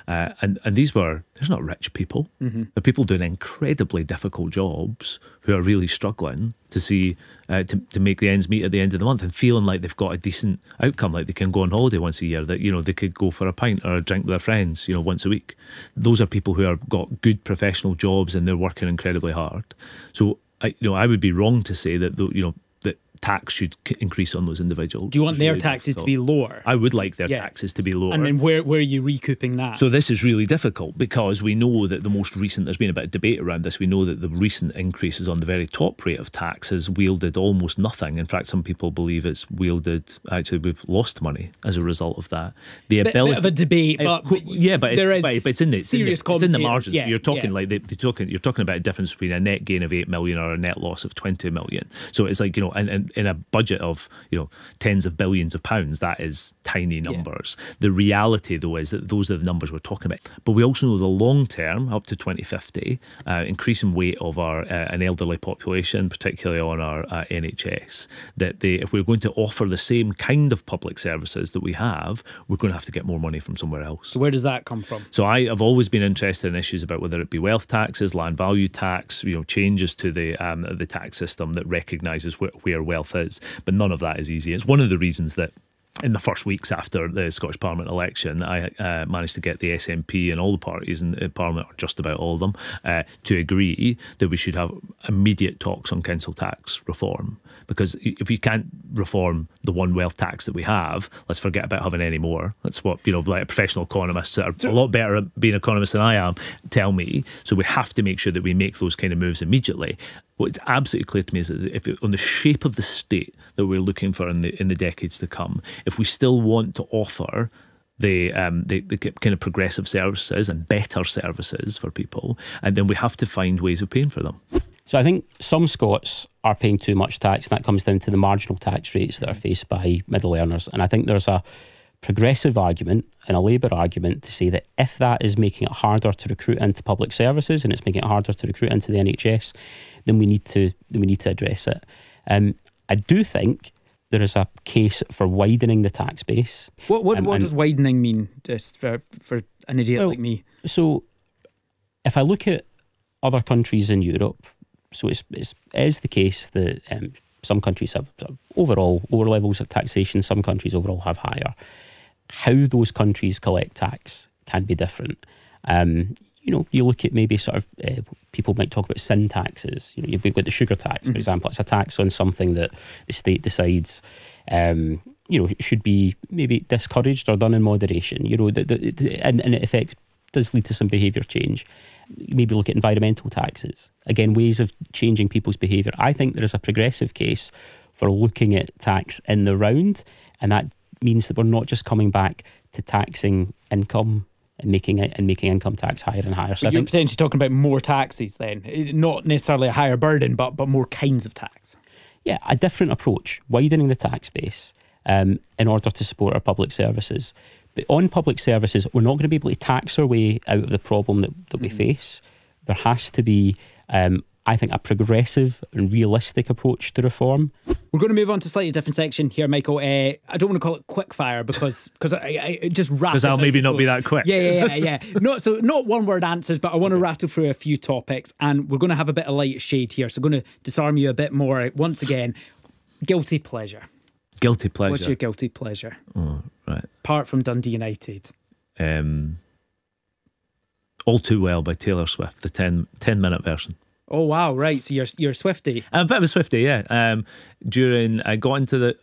And there's not rich people. They're people doing incredibly difficult jobs who are really struggling to see to make the ends meet at the end of the month and feeling like they've got a decent outcome, like they can go on holiday once a year, that they could go for a pint or a drink with their friends once a week. Those are people who have got good professional jobs and they're working incredibly hard. So I would be wrong to say that that tax should increase on those individuals. Do you want their taxes to be lower? I would like their taxes to be lower. And then where are you recouping that? So this is really difficult because we know that there's been a bit of debate around this. We know that the recent increases on the very top rate of tax has wielded almost nothing. In fact, some people believe it's actually we've lost money as a result of that. Bit of a debate, but it's in the margins. Yeah, you're talking you're talking about a difference between a net gain of 8 million or a net loss of 20 million. So it's like, and in a budget of tens of billions of pounds, that is tiny numbers. The reality though is that those are the numbers we're talking about. But we also know the long term, up to 2050, increasing weight of an elderly population, particularly on our NHS, that if we're going to offer the same kind of public services that we have, we're going to have to get more money from somewhere else. So where does that come from? So I have always been interested in issues about whether it be wealth taxes, land value tax, changes to the tax system that recognises where wealth is, but none of that is easy. It's one of the reasons that in the first weeks after the Scottish Parliament election, I managed to get the SNP and all the parties in Parliament, or just about all of them, to agree that we should have immediate talks on council tax reform. Because if we can't reform the one wealth tax that we have, let's forget about having any more. That's what like professional economists that are a lot better at being economists than I am tell me. So we have to make sure that we make those kind of moves immediately. What's absolutely clear to me is that on the shape of the state that we're looking for in the decades to come, if we still want to offer the kind of progressive services and better services for people, and then we have to find ways of paying for them. So I think some Scots are paying too much tax, and that comes down to the marginal tax rates that are faced by middle earners. And I think there's a progressive argument and a Labour argument to say that if that is making it harder to recruit into public services and it's making it harder to recruit into the NHS, then we need to address it. I do think there is a case for widening the tax base. What does widening mean, just for an idiot like me? So if I look at other countries in Europe, so it is the case that some countries have overall lower levels of taxation, some countries overall have higher. How those countries collect tax can be different. You look at maybe sort of people might talk about sin taxes. You've got the sugar tax, for example. It's a tax on something that the state decides should be maybe discouraged or done in moderation. And it does lead to some behaviour change. Maybe look at environmental taxes. Again, ways of changing people's behaviour. I think there is a progressive case for looking at tax in the round, and that means that we're not just coming back to taxing income and making income tax higher and higher. So you're potentially talking about more taxes then, not necessarily a higher burden, but more kinds of tax. Yeah, a different approach, widening the tax base in order to support our public services. But on public services, we're not going to be able to tax our way out of the problem that we face. There has to be, I think, a progressive and realistic approach to reform. We're going to move on to a slightly different section here, Michael. I don't want to call it quick fire because I just rattle. Because I'll maybe not be that quick. Yeah. Not one word answers, but I want to rattle through a few topics, and we're going to have a bit of light shade here. So I'm going to disarm you a bit more. Once again, guilty pleasure. Guilty pleasure. What's your guilty pleasure? Oh, right. Apart from Dundee United. All Too Well by Taylor Swift, the 10-minute version. Oh wow, right. So you're a Swiftie. I'm a bit of a Swiftie, yeah. During I got into